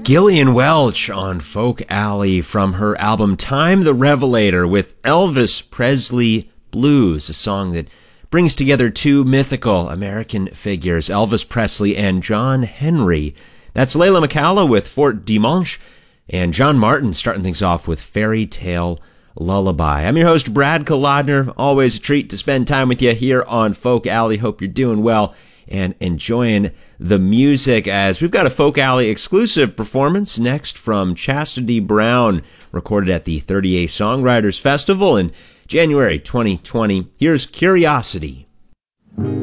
Gillian Welch on Folk Alley from her album Time the Revelator with Elvis Presley Blues, a song that brings together two mythical American figures, Elvis Presley and John Henry. That's Layla McCalla with Fort Dimanche, and John Martin starting things off with Fairy Tale Lullaby. I'm your host, Brad Kolodner. Always a treat to spend time with you here on Folk Alley. Hope you're doing well and enjoying the music, as we've got a Folk Alley exclusive performance next from Chastity Brown, recorded at the 30A Songwriters Festival in January 2020. Here's Curiosity.